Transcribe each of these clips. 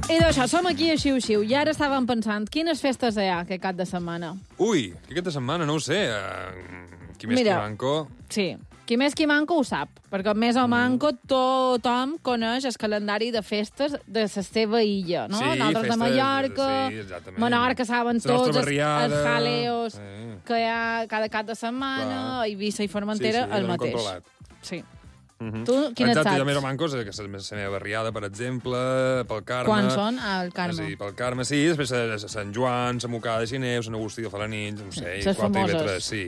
I d'això, som aquí a Xiu-Xiu i ara estàvem pensant quines festes hi ha aquest cap de setmana. Ui, aquesta setmana, no ho sé. Qui més qui manco... Sí, qui més qui manco ho sap, perquè més o manco tothom coneix el calendari de festes de la seva illa, no? Sí, nosaltres festes, de Mallorca, sí, Menorca saben tots els jaleos sí, que hi ha cada cap de setmana, clar. Eivissa i Formentera el mateix. Controlat. Sí. Mm-hmm. Tu, quin et Exacte, saps? jo més o manco, que la meva barriada, per exemple, pel Carme... Quan són? El Carme. Sí, pel Carme, sí, després a Sant Joan, la Mocada de Xineu, Sant Agustí de Falanins, no sé, les famoses. Sí.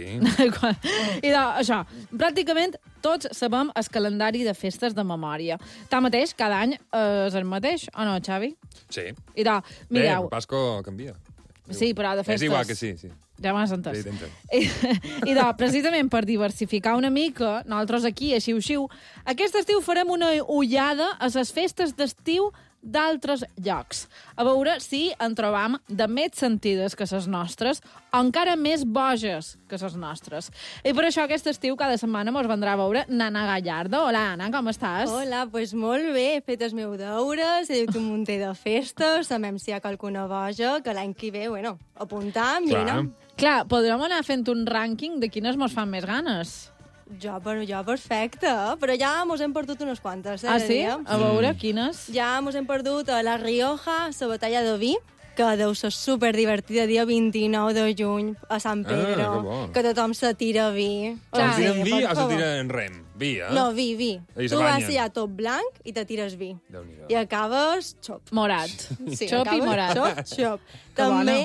I això, pràcticament tots sabem el calendari de festes de memòria. Tanmateix, cada any és el mateix, o no, Xavi? Sí. I mireu... Bé, Pasco canvia. Sí, però de festes... És igual que sí. Ja m'has entès. Sí, I precisament per diversificar una mica, nosaltres aquí, a Xiu-Xiu, aquest estiu farem una ullada a les festes d'estiu d'altres llocs. A veure si en trobam de més sentides que les nostres o encara més boges que les nostres. I per això aquest estiu cada setmana mos vendrà a veure Nana Gallardo. Hola, Anna, com estàs? Hola, doncs molt bé. He fet els meus deures, he dit un munter de festes, sabem si hi ha qualcuna boja, que l'any que ve, bueno, apuntam i anem. Clar, podrem anar fent un rànquing de quines mos fan més ganes. Jo perfecte, però ja mos hem perdut unes quantes. Ah, sí? A veure, quines? Ja mos hem perdut a La Rioja, la batalla de vi, que deu ser superdivertida, dia 29 de juny, a Sant Pedro, que tothom se tira vi. Se tira en vi o se tira en rem? Vi, eh? No, vi. Tu vas allà tot blanc i te tires vi. I acabes xop. Morat. Sí, xop i morat. Xop. També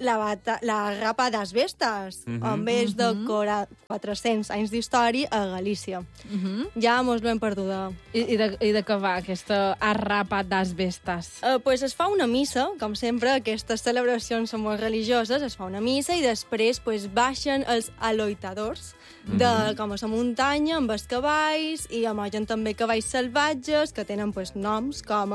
la rapa d'asbestes, amb més de 400 anys d'història a Galícia. Ja mos l'hem perduda. I de què va aquesta rapa d'asbestes? Pues es fa una missa, com sempre, aquestes celebracions són molt religioses, es fa una missa i després pues, baixen els aloitadors com a la muntanya amb els cavalls i amagen també cavalls salvatges que tenen pues, noms com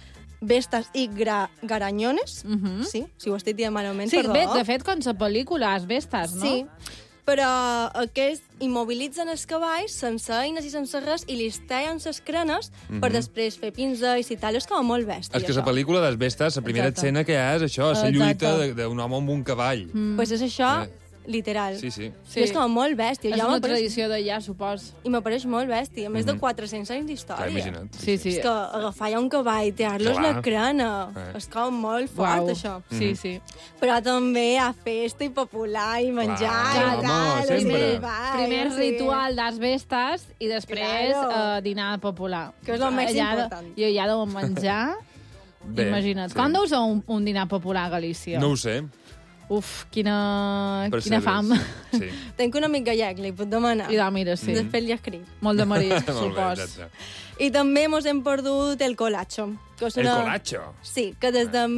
Vestas i Garanyones. Sí, si ho estic dient malament, perdó. Sí, de fet, com la pel·lícula, les Vestes, no? Sí, però aquests immobilitzen els cavalls sense eines i sense res i li tallen les crenes per després fer pinzells i tal. És com molt bèstia. És que la pel·lícula d'Les Vestes, la primera escena que hi ha és això, la lluita d'un home amb un cavall. Pues és això... literal. Sí. I és com molt bèstia. És una tradició d'allà, supos. I m'apareix molt bèstia. Més de 400 anys d'història. Clar, imagina't. Sí. És que agafar ja un cavall, tirar-los la crana. És com molt fort, això. Sí. Però també hi ha festa i popular i menjar i tal. Primer ritual d'As Vestes i després dinar popular. Que és el més important. I allà deuen menjar... Imagina't. Com deu ser un dinar popular a Galícia? No ho sé. Uf, quina fam. Sí. Tenc un amic gallec, li puc demanar. I mira, sí. Després li escric. Molt de marisc, supos. I també mos hem perdut el colacho. El colacho? Sí, que des de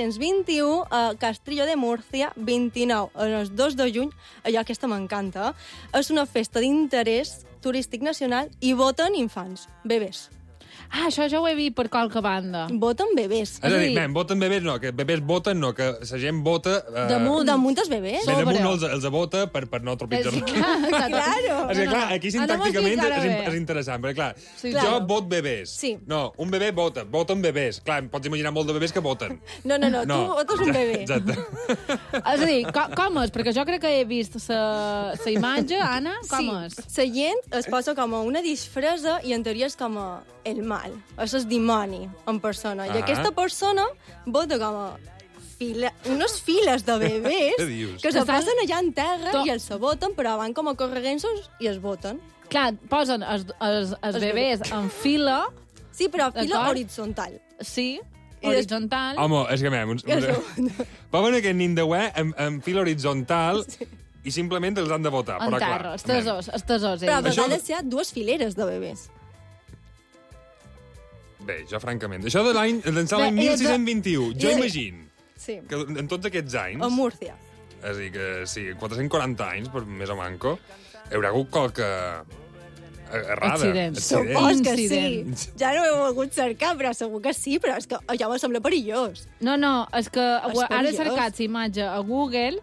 1621 a Castrillo de Múrcia, 29 el 2 de juny, allò aquesta m'encanta, és una festa d'interès turístic nacional i voten infants, bebès. Ah, això ja ho he vist per qualque banda. Voten bebès. És a dir, voten bebès no, que bebès voten no, que la gent vota... Damunt els bebès. Damunt els vota per no tropitzar-los. Claro. És que, clar, aquí sintàcticament és interessant, perquè, clar, jo vot bebès. No, un bebè voten bebès. Clar, pots imaginar molt de bebès que voten. No, tu votes un bebè. Exacte. És a dir, com és? Perquè jo crec que he vist la imatge, Anna, com és? La gent es posa com una disfressa i en teoria és com el mal. Això és dimoni en persona. I aquesta persona vota com a unes files de bebès que se passen allà en terra i els se voten, però van com a correguensos i es voten. Clar, posen els bebès en fila... Sí, però fila horitzontal. Sí, horitzontal. Home, és que posen aquest nin de uè en fila horitzontal i simplement els han de votar. En terra, estesors. Però a vegades hi ha dues fileres de bebès. Bé, jo francament... Això de l'any 1621, jo imagino que en tots aquests anys... A Múrcia. És a dir, que sí, 440 anys, més o manco, hi haurà hagut qualque... errada. Accident. Supos que sí. Ja no ho he volgut cercar, però segur que sí, però és que ja me sembla perillós. No, és que ara he cercat la imatge a Google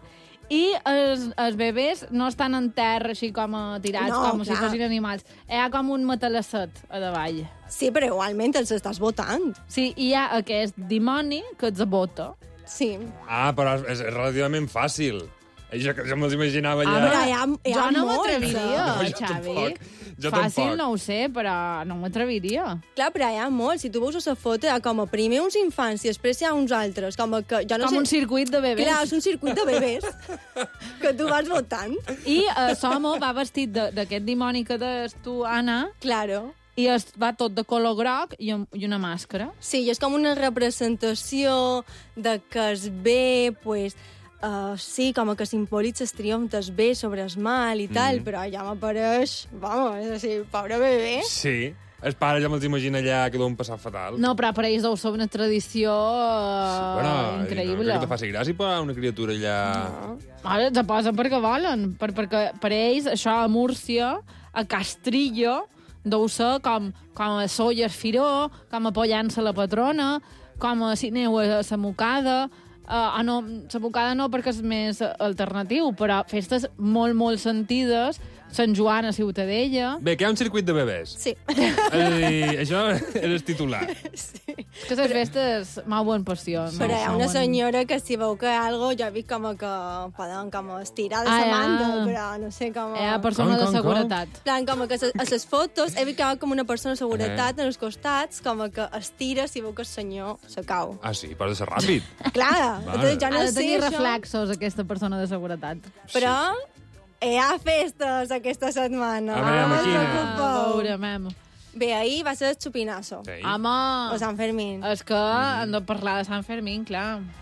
I els bebès no estan en terra així com tirats, com si fossin animals. Hi ha com un matalasset a davall. Sí, però igualment els estàs votant. Sí, i hi ha aquest dimoni que els vota. Sí. Però és relativament fàcil. Jo me'ls imaginava allà... Però jo no m'atreviria, Xavi. Jo Fàcil tampoc. no ho sé, però no m'atreviria. Clar, però hi ha molts. Si tu veus la foto, hi ha com a primer uns infants i després hi ha uns altres. Com que, jo no com sé... un circuit de bebès. Clar, és un circuit de bebès que tu vas votant. I Somo va vestit d'aquest dimoni que deies tu, Anna. Claro. I va tot de color groc i una màscara. Sí, i és com una representació de que es ve, pues... sí, com que simbolitza el triomf del bé sobre el mal i tal, però ja m'apareix, vamos, és així, pobre bebè. Sí, els pares ja me'ls imagina allà que deuen passar fatal. No, però per ells deu ser una tradició increïble. No, que te faci gràcia per una criatura allà... No. Ara se posen perquè volen, perquè per ells això a Múrcia, a Castrillo, deu ser com a Sóller Firó, com a Pollança la patrona, com a Sineu a la Mocada... no, la Mocada no, perquè és més alternatiu, però festes molt, molt sentides. Sant Joan a Ciutadella. Bé, que hi ha un circuit de bebès. Sí. És a dir, això és el titular. Sí. És que les festes mouen passió. Però hi ha una senyora que si veu que algo, jo he vist com que poden com estirar de sa manta, però no sé com... Hi ha persona de seguretat. Plan, com que a les fotos he vist que hi ha com una persona de seguretat en els costats, com que estira si veu que el senyor se cau. Ah, sí? Però ha de ser ràpid. Clar, vale. ja no ha de tenir sé reflexos, aquesta persona de seguretat. Però hi ha festes aquesta setmana. Veurem. Bé, ahir va ser el Chupinazo. Home! O Sant Fermín. És que hem de parlar de Sant Fermín, clar.